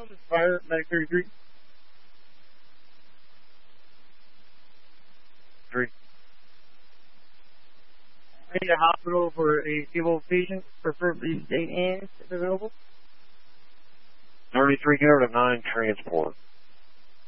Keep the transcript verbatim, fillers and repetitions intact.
This is Fire, Medic thirty-three. Three. I need a hospital for a stable patient, preferably state and if available. thirty-three, get over to nine transport.